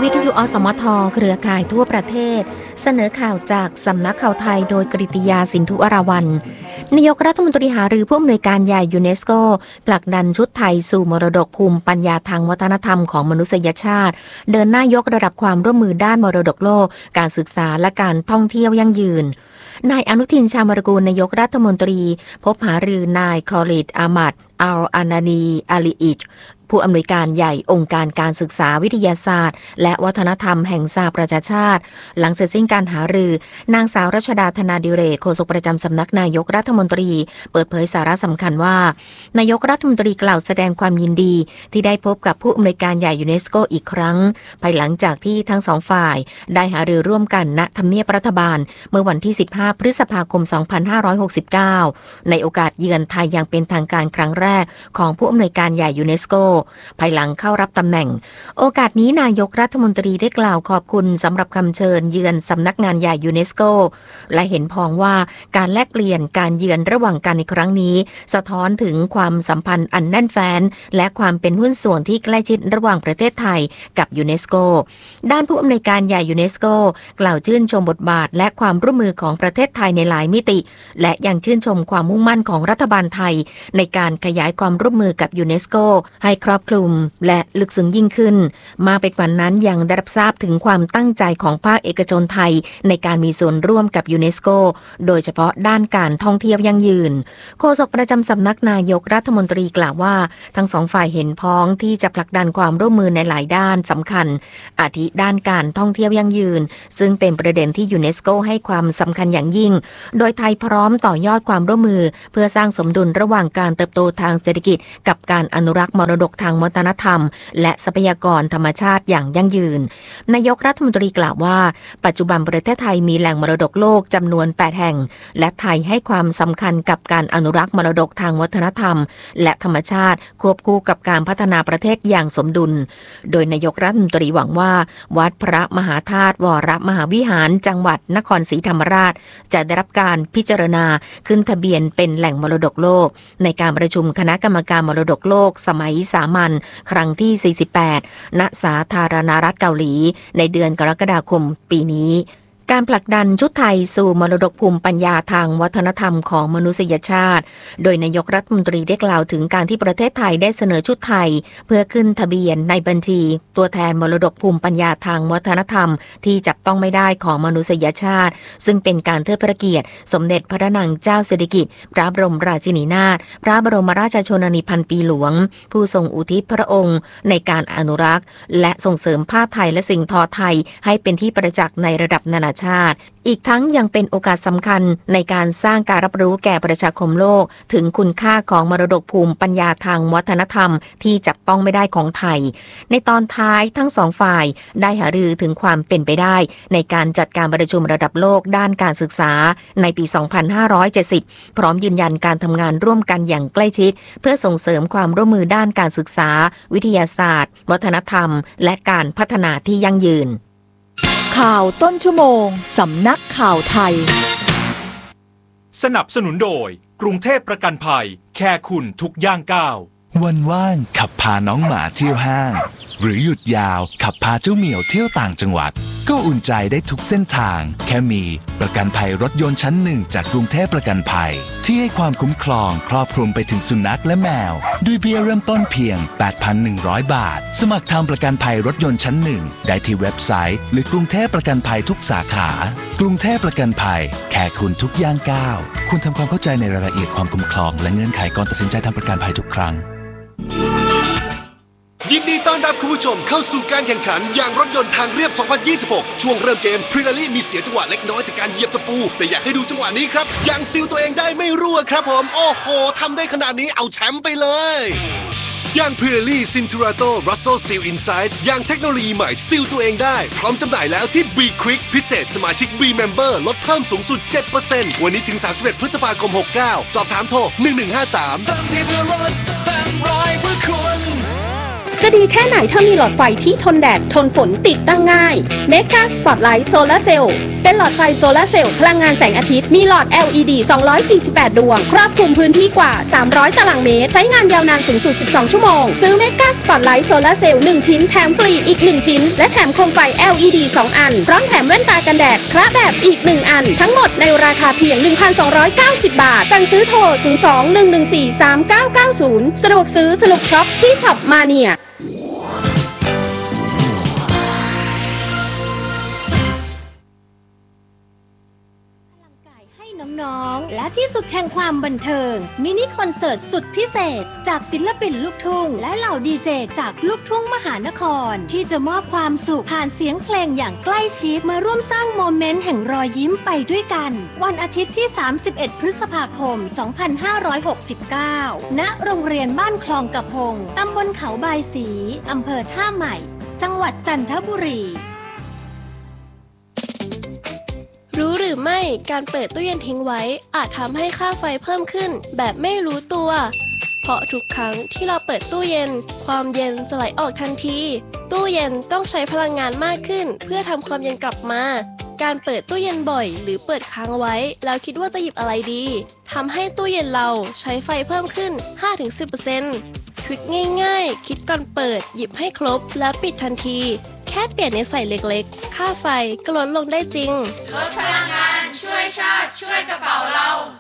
วิทยุอสมทเครือข่ายทั่วประเทศเสนอข่าวจากสำนักข่าวไทยโดยกฤติยาสินธุอราวัลย์นายกรัฐมนตรีหารือผู้อำนวยการใหญ่ยูเนสโกผลักดันชุดไทยสู่มรดกภูมิปัญญาทางวัฒนธรรมของมนุษยชาติเดินหน้ายกระดับความร่วมมือด้านมรดกโลกการศึกษาและการท่องเที่ยวยั่งยืนนายอนุทินชาญวิรากูลนายกรัฐมนตรีพบหารือนายคอลิดอามัดอัลอานานีอาลีอิชผู้อำนวยการใหญ่องค์การการศึกษาวิทยาศาสตร์และวัฒนธรรมแห่งสหประชาชาติหลังเสร็จสิ้นการหารือนางสาวรัชดาธนาดิเรกโฆษกประจำสำนักนายกรัฐมนตรีเปิดเผยสาระสำคัญว่านายกรัฐมนตรีกล่าวแสดงความยินดีที่ได้พบกับผู้อำนวยการใหญ่ยูเนสโกอีกครั้งภายหลังจากที่ทั้งสองฝ่ายได้หารือร่วมกันณทำเนียบรัฐบาลเมื่อวันที่15พฤษภาคม2569ในโอกาสเยือนไทยอย่างเป็นทางการครั้งแรกของผู้อำนวยการใหญ่ยูเนสโกภายหลังเข้ารับตำแหน่งโอกาสนี้นายกรัฐมนตรีได้กล่าวขอบคุณสำหรับคำเชิญเยือนสำนักงานใหญ่ยูเนสโกและเห็นพ้องว่าการแลกเปลี่ยนการเยือนระหว่างกันในครั้งนี้สะท้อนถึงความสัมพันธ์อันแน่นแฟ้นและความเป็นหุ้นส่วนที่ใกล้ชิดระหว่างประเทศไทยกับยูเนสโกด้านผู้อำนวยการใหญ่ยูเนสโกกล่าวชื่นชมบทบาทและความร่วมมือของประเทศไทยในหลายมิติและยังชื่นชมความมุ่งมั่นของรัฐบาลไทยในการขยายความร่วมมือกับยูเนสโกให้ครอบคลุมและลึกซึ้งยิ่งขึ้นมาไปกว่านั้นยังได้รับทราบถึงความตั้งใจของภาคเอกชนไทยในการมีส่วนร่วมกับยูเนสโกโดยเฉพาะด้านการท่องเที่ยวยั่งยืนโฆษกประจำสำนักนายกรัฐมนตรีกล่าวว่าทั้งสองฝ่ายเห็นพ้องที่จะผลักดันความร่วมมือในหลายด้านสำคัญอาทิด้านการท่องเที่ยวยั่งยืนซึ่งเป็นประเด็นที่ยูเนสโกให้ความสำคัญอย่างยิ่งโดยไทยพร้อมต่อยอดความร่วมมือเพื่อสร้างสมดุลระหว่างการเติบโตทางเศรษฐกิจกับการอนุรักษ์มรดกทางวัฒนธรรมและทรัพยากรธรรมชาติอย่างยั่งยืนนายกรัฐมนตรีกล่าวว่าปัจจุบันประเทศไทยมีแหล่งมรดกโลกจำนวน8แห่งและไทยให้ความสำคัญกับการอนุรักษ์มรดกทางวัฒนธรรมและธรรมชาติควบคู่กับการพัฒนาประเทศอย่างสมดุลโดยนายกรัฐมนตรีหวังว่าวัดพระมหาธาตุวรมหาวิหารจังหวัดนครศรีธรรมราชจะได้รับการพิจารณาขึ้นทะเบียนเป็นแหล่งมรดกโลกในการประชุมคณะกรรมการมรดกโลกสมัยสามัญครั้งที่48ณสาธารณรัฐเกาหลีในเดือนกรกฎาคมปีนี้การผลักดันชุดไทยสู่มรดกภูมิปัญญาทางวัฒนธรรมของมนุษยชาติโดยนายกรัฐมนตรีได้กล่าวถึงการที่ประเทศไทยได้เสนอชุดไทยเพื่อขึ้นทะเบียนในบัญชีตัวแทนมรดกภูมิปัญญาทางวัฒนธรรมที่จับต้องไม่ได้ของมนุษยชาติซึ่งเป็นการเทิดพระเกียรติสมเด็จพระนางเจ้าสิริกิติ์พระบรมราชินีนาถพระบรมราชชนนีพันปีหลวงผู้ทรงอุทิศพระองค์ในการอนุรักษ์และส่งเสริมผ้าไทยและสิ่งทอไทยให้เป็นที่ประจักษ์ในระดับนานาชาติอีกทั้งยังเป็นโอกาสสำคัญในการสร้างการรับรู้แก่ประชาคมโลกถึงคุณค่าของมรดกภูมิปัญญาทางวัฒนธรรมที่จับต้องไม่ได้ของไทยในตอนท้ายทั้งสองฝ่ายได้หารือถึงความเป็นไปได้ในการจัดการประชุมระดับโลกด้านการศึกษาในปี 2570 พร้อมยืนยันการทำงานร่วมกันอย่างใกล้ชิดเพื่อส่งเสริมความร่วมมือด้านการศึกษาวิทยาศาสตร์วัฒนธรรมและการพัฒนาที่ยั่งยืนข่าวต้นชั่วโมงสำนักข่าวไทยสนับสนุนโดยกรุงเทพประกันภัยแค่คุณทุกย่างก้าววันว่างขับพาน้องหมาเที่ยวห้างหรือหยุดยาวขับพาเจ้าเหมียวเที่ยวต่างจังหวัดก็อุ่นใจได้ทุกเส้นทางแค่มีประกันภัยรถยนต์ชั้นหนึ่งจากกรุงเทพประกันภัยที่ให้ความคุ้มครองครอบคลุมไปถึงสุนัขและแมวด้วยเบี้ยเริ่มต้นเพียง 8,100 บาทสมัครทำประกันภัยรถยนต์ชั้นหนึ่งได้ที่เว็บไซต์หรือกรุงเทพประกันภัยทุกสาขากรุงเทพประกันภัยแค่คุณทุกย่างก้าวคุณทำความเข้าใจในรายละเอียดความคุ้มครองและเงื่อนไขก่อนตัดสินใจทำประกันภัยทุกครั้งยินดีต้อนรับคุณผู้ชมเข้าสู่การแข่งขันยางรถยนต์ทางเรียบ 2026 ช่วงเริ่มเกมพรีลารี่มีเสียจังหวะเล็กน้อยจากการเหยียบตะปูแต่อยากให้ดูจังหวะนี้ครับยางซีลตัวเองได้ไม่รั่วครับผมโอ้โหทำได้ขนาดนี้เอาแชมป์ไปเลยยางพรีลารี่ซินทูราโตรัสโซซีลอินไซด์ยางเทคโนโลยีใหม่ซีลตัวเองได้พร้อมจำหน่ายแล้วที่ B Quick พิเศษสมาชิก B Member ลดเพิ่มสูงสุด 7% วันนี้ถึง31พฤษภาคม69สอบถามโทร1153เติมที่เพื่อรถเต็มร้อยเพื่อคุณจะดีแค่ไหนถ้ามีหลอดไฟที่ทนแดดทนฝนติดตั้งง่าย Mega Spotlight Solar Cell เป็นหลอดไฟโซลาร์เซลล์พลังงานแสงอาทิตย์มีหลอด LED 248 ดวงครอบคลุมพื้นที่กว่า300ตารางเมตรใช้งานยาวนานสูงสุด12ชั่วโมงซื้อ Mega Spotlight Solar Cell 1 ชิ้นแถมฟรีอีก1ชิ้นและแถมโคมไฟ LED 2 อันพร้อมแถมแว่นตากันแดดคระแบบอีก1อันทั้งหมดในราคาเพียง 1,290 บาทสั่งซื้อโทร 02-114-3990 สะดวกซื้อสนุกช็อปที่ช็อปมาเนียน้องๆและที่สุดแห่งความบันเทิงมินิคอนเสิร์ตสุดพิเศษจากศิลปินลูกทุ่งและเหล่าดีเจจากลูกทุ่งมหานครที่จะมอบความสุขผ่านเสียงเพลงอย่างใกล้ชิดมาร่วมสร้างโมเมนต์แห่งรอยยิ้มไปด้วยกันวันอาทิตย์ที่31พฤษภาคม2569ณโรงเรียนบ้านคลองกระพงตำบลเขาบายศรีอำเภอท่าใหม่จังหวัดจันทบุรีรู้หรือไม่การเปิดตู้เย็นทิ้งไว้อาจทำให้ค่าไฟเพิ่มขึ้นแบบไม่รู้ตัวเพราะทุกครั้งที่เราเปิดตู้เย็นความเย็นจะไหลออกทันทีตู้เย็นต้องใช้พลังงานมากขึ้นเพื่อทำความเย็นกลับมาการเปิดตู้เย็นบ่อยหรือเปิดค้างไว้แล้วคิดว่าจะหยิบอะไรดีทำให้ตู้เย็นเราใช้ไฟเพิ่มขึ้น 5-10% ทริคง่ายๆคิดก่อนเปิดหยิบให้ครบแล้วปิดทันทีแค่เปลี่ยนนิสัยเล็กๆค่าไฟก็ลดลงได้จริงลดพลังงานช่วยชาติช่วยกระเป๋าเรา